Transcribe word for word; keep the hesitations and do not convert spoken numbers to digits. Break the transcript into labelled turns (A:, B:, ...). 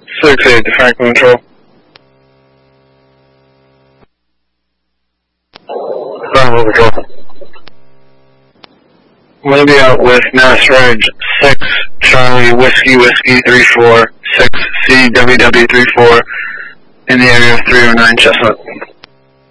A: six eight to Franklin Control. Bravo Control. I'm going to be out with Mass Reg six Charlie Whiskey Whiskey three four six C W W three four in the area of three oh nine Chestnut.